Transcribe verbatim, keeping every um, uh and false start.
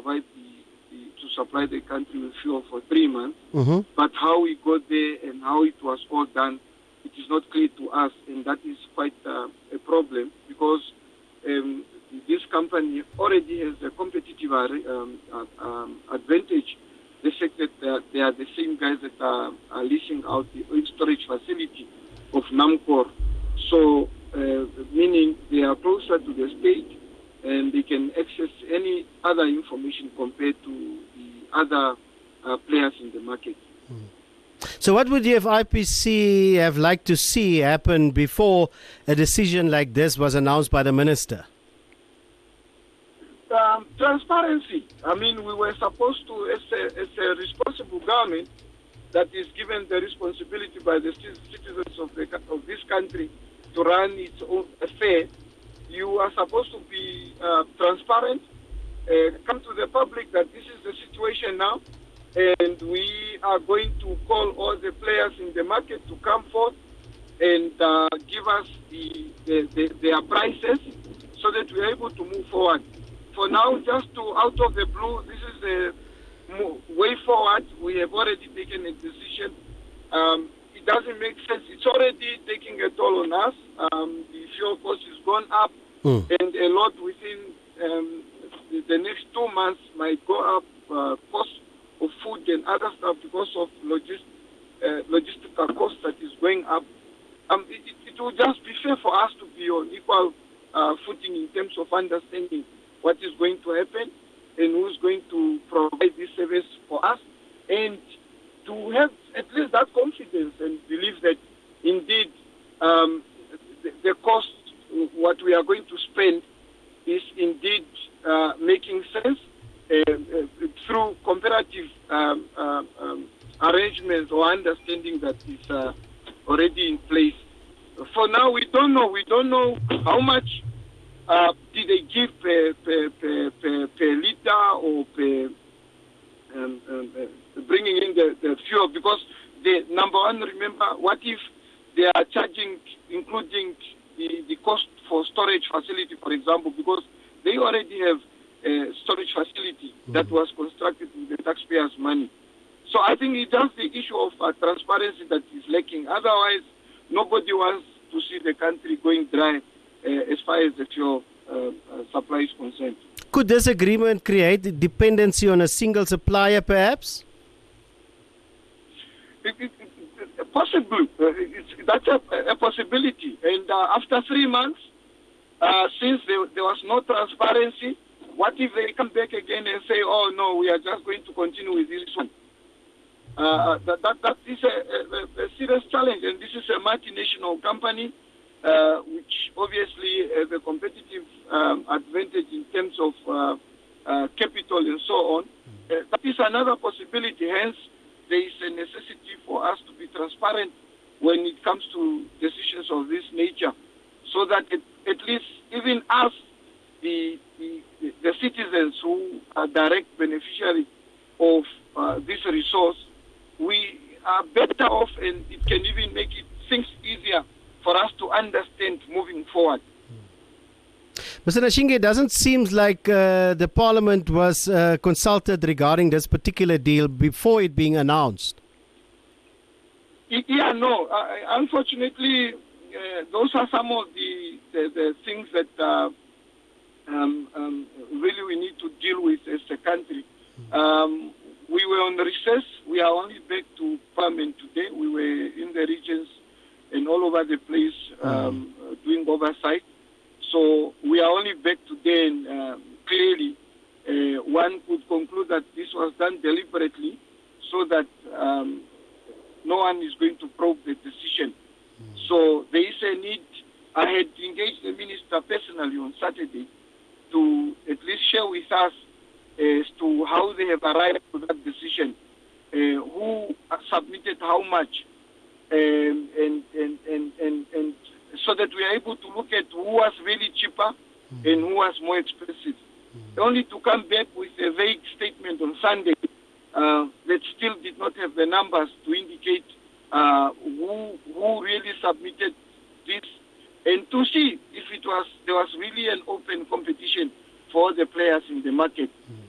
provide the, the to supply the country with fuel for three months. Mm-hmm. But how we got there and how it was all done, it is not clear to us, and that is quite uh, a problem because um, this company already has a competitive um, uh, um, advantage. The fact that they are, they are the same guys that are, are leasing out the oil storage facility of Namcor. So, uh, meaning they are closer to the state and they can access any other information compared to the other uh, players in the market. Mm. So what would you have I P C have liked to see happen before a decision like this was announced by the minister? Um, transparency. I mean, we were supposed to, as a, as a responsible government that is given the responsibility by the citizens of, the, of this country to run its own affairs, you are supposed to be uh, transparent, uh, come to the public that this is the situation now, and we are going to call all the players in the market to come forth and uh, give us the, the, the, their prices so that we are able to move forward. For now, just to out of the blue, this is the way forward. We have already taken a decision. Um, it doesn't make sense. It's already taking a toll on us. Um, the fuel cost has gone up, mm. and a lot within um, the, the next two months might go up. Uh, cost of food and other stuff because of logist, uh, logistical cost that is going up. Um, it, it, it will just be fair for us to be on equal uh, footing in terms of understanding what is going to happen and who's going to provide this service for us, and to have at least that confidence and believe that indeed um, the, the cost, what we are going to spend, is indeed uh, making sense uh, uh, through comparative um, uh, um, arrangements or understanding that is uh, already in place. For now, we don't know. We don't know how much Uh, did they give per, per, per, per, per liter or per um, um, uh, bringing in the, the fuel? Because the number one, remember, what if they are charging, including the, the cost for storage facility, for example, because they already have a storage facility mm-hmm. that was constructed with the taxpayers' money. So I think it's just the issue of uh, transparency that is lacking. Otherwise, nobody wants to see the country going dry Uh, as far as the fuel uh, uh, supply is concerned. Could this agreement create dependency on a single supplier, perhaps? It, it, it, possibly. Uh, it's, that's a, a possibility. And uh, after three months, uh, since there, there was no transparency, what if they come back again and say, oh, no, we are just going to continue with this one? Uh, that, that, that is a, a, a serious challenge, and this is a multinational company Uh, which obviously has a competitive um, advantage in terms of uh, uh, capital and so on. Uh, that is another possibility. Hence, there is a necessity for us to be transparent when it comes to decisions of this nature, so that it, at least even us, the, the, the citizens who are direct beneficiaries of uh, this resource, we are better off, and it can even make it things easier for us to understand moving forward. Mister Nashinge, it doesn't seem like uh, the Parliament was uh, consulted regarding this particular deal before it being announced. Yeah, no. Uh, unfortunately, uh, those are some of the, the, the things that uh, um, um, really we need to deal with as a country. Um, we were on recess. We are only back to Parliament today. We were in the regions and all over the place um, mm. doing oversight. So we are only back today, and uh, clearly uh, one could conclude that this was done deliberately so that um, no one is going to probe the decision. Mm. So there is a need. I had engaged the minister personally on Saturday to at least share with us as to how they have arrived to that decision, uh, who submitted how much, Um, and, and, and, and, and so that we are able to look at who was really cheaper mm. and who was more expensive. Mm. Only to come back with a vague statement on Sunday uh, that still did not have the numbers to indicate uh, who, who really submitted this, and to see if it was there was really an open competition for the players in the market. Mm.